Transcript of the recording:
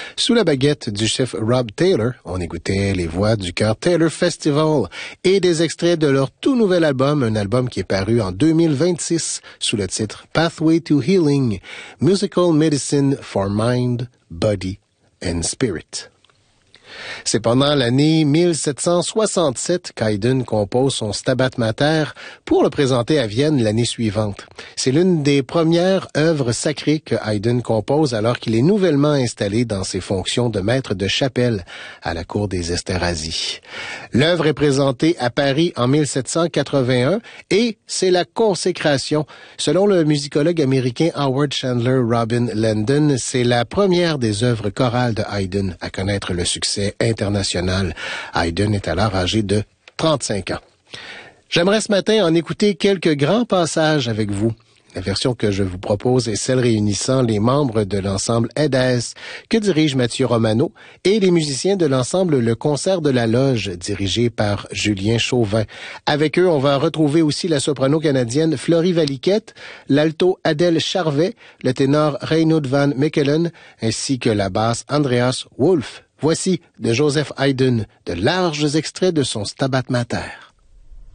Sous la baguette du chef Rob Taylor, on écoutait les voix du chœur Taylor Festival et des extraits de leur tout nouvel album, un album qui est paru en 2026 sous le titre Pathway to Healing, Musical Medicine for Mind, Body and Spirit. C'est pendant l'année 1767 qu'Haydn compose son Stabat Mater pour le présenter à Vienne l'année suivante. C'est l'une des premières œuvres sacrées que Haydn compose alors qu'il est nouvellement installé dans ses fonctions de maître de chapelle à la cour des Esterházy. L'œuvre est présentée à Paris en 1781 et c'est la consécration. Selon le musicologue américain Howard Chandler Robin Landon, c'est la première des œuvres chorales de Haydn à connaître le succès international. Haydn est alors âgé de 35 ans. J'aimerais ce matin en écouter quelques grands passages avec vous. La version que je vous propose est celle réunissant les membres de l'ensemble Edès que dirige Mathieu Romano et les musiciens de l'ensemble Le Concert de la Loge dirigé par Julien Chauvin. Avec eux, on va retrouver aussi la soprano canadienne Florie Valiquette, l'alto Adèle Charvet, le ténor Reinoud van Mechelen ainsi que la basse Andreas Wolff. Voici de Joseph Haydn de larges extraits de son Stabat Mater.